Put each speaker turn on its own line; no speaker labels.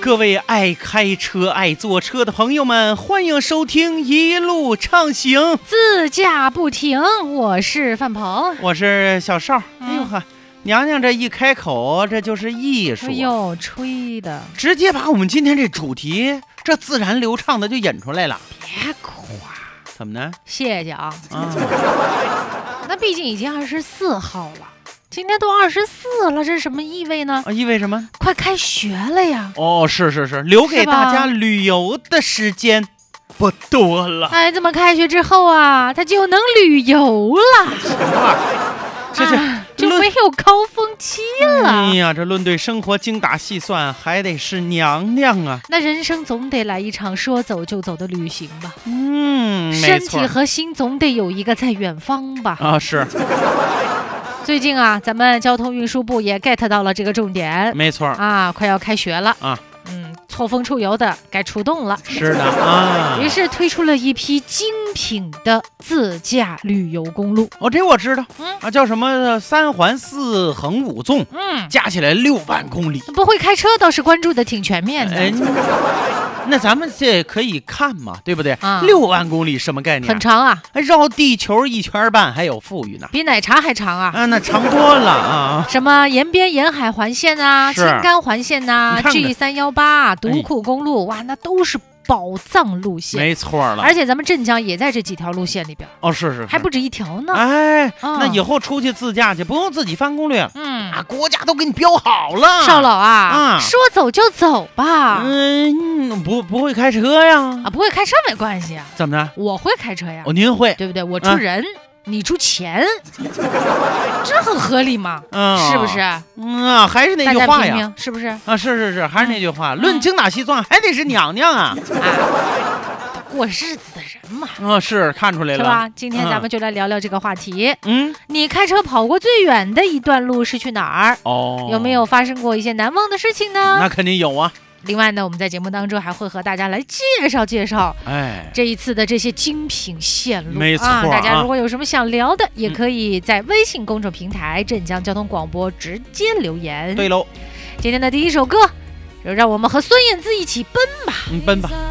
各位爱开车、爱坐车的朋友们，欢迎收听一路畅行，
自驾不停。我是范鹏，
我是小邵。哎呦呵，娘娘这一开口，这就是艺术。
哎呦，吹的，
直接把我们今天这主题这自然流畅的就引出来了。
别夸，
怎么呢？
谢谢啊。
啊，
那毕竟已经24号了。今天都24了，这是什么意味呢？
意味什么？
快开学了呀！
哦，是，留给大家旅游的时间不多了。
孩子们开学之后啊，他就能旅游了，就没有高峰期了。
哎呀，这论对生活精打细算，还得是娘娘啊。
那人生总得来一场说走就走的旅行吧。
没错，
身体和心总得有一个在远方吧。
啊，是。
最近啊，咱们交通运输部也 get 到了这个重点，
没错
啊，快要开学了啊，错峰出游的该出动了。
是的啊，
于是推出了一批精品的自驾旅游公路。
哦，这我知道，叫什么3环4横5纵，加起来6万公里。
不会开车倒是关注的挺全面的。
那咱们这可以看嘛，对不对？6万公里什么概念？
很长啊，
绕地球1圈半，还有富裕呢，
比奶茶还长啊！
那长多了啊！
什么延边沿海环线啊，青甘环线呐，G318独库公路，哇，那都是宝藏路线，
没错了。
而且咱们镇江也在这几条路线里边。
哦，是，
还不止一条呢。
哎，那以后出去自驾去，不用自己翻攻略，国家都给你标好了。
少老啊，说走就走吧。
不会开车呀？
不会开车没关系啊。
怎么着？
我会开车呀。
哦，您会，
对不对？我出人，你出钱，这很合理嘛？是不是？
还是那句话呀，
是不是？
是，还是那句话，论精打细算，还得是娘娘啊。
过日子的人嘛。
是看出来了，
是吧？今天咱们就来聊聊这个话题。你开车跑过最远的一段路是去哪儿？有没有发生过一些难忘的事情呢？
那肯定有啊。
另外呢，我们在节目当中还会和大家来介绍这一次的这些精品线路。
没错
大家如果有什么想聊的，也可以在微信公众平台镇江交通广播直接留言。
对喽，
今天的第一首歌，就让我们和孙燕姿一起奔吧。
奔吧。